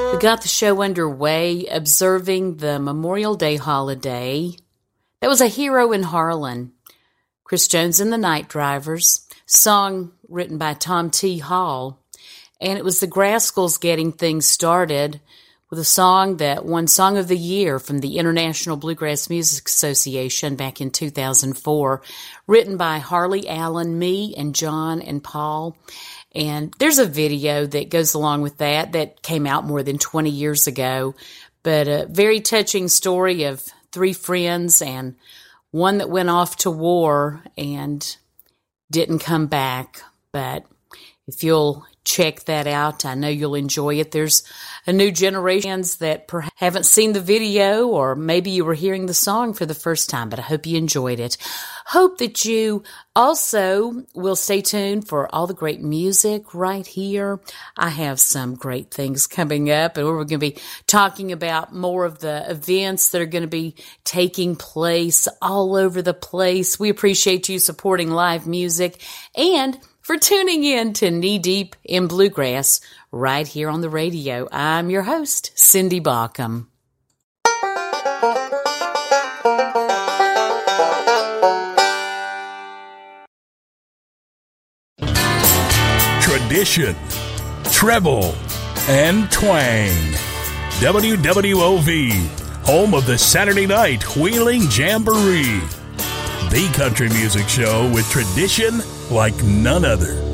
We got the show underway observing the Memorial Day holiday. That was A Hero in Harlan, Chris Jones and the Night Drivers, song written by Tom T. Hall. And it was the Grascals getting things started with a song that won Song of the Year from the International Bluegrass Music Association back in 2004, written by Harley Allen, me, and John and Paul. And there's a video that goes along with that came out more than 20 years ago, but a very touching story of three friends and one that went off to war and didn't come back. But if you'll check that out, I know you'll enjoy it. There's a new generation that perhaps haven't seen the video, or maybe you were hearing the song for the first time, but I hope you enjoyed it. Hope that you also will stay tuned for all the great music right here. I have some great things coming up, and we're going to be talking about more of the events that are going to be taking place all over the place. We appreciate you supporting live music and for tuning in to Knee Deep in Bluegrass right here on the radio. I'm your host, Cindy Baucom. Tradition, treble, and twang. WWOV, home of the Saturday Night Wheeling Jamboree. The country music show with tradition like none other.